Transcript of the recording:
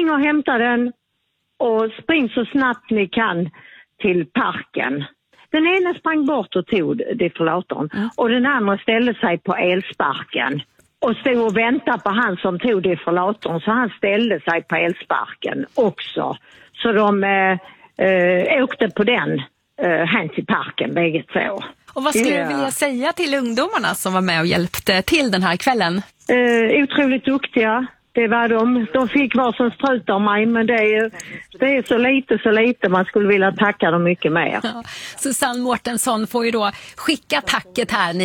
spring och hämta den och spring så snabbt ni kan till parken. Den ena sprang bort och tog defibrillatorn och den andra ställde sig på elsparken och stod och väntade på han som tog defibrillatorn, så han ställde sig på elsparken också. Så de åkte på den hem till parken bägge två. Och vad skulle du vilja säga till ungdomarna som var med och hjälpte till den här kvällen? Otroligt duktiga. Det var de fick vara som sprutar mig, men det är så lite man skulle vilja tacka dem mycket mer. Ja. Susanne Mårtensson får ju då skicka tacket här.